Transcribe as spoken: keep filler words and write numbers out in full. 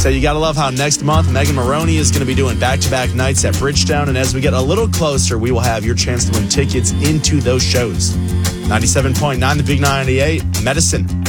So you got to love how next month Megan Maroney is going to be doing back-to-back nights at Bridgestone. And as we get a little closer, we will have your chance to win tickets into those shows. ninety-seven point nine The Big ninety-eight, Medicine.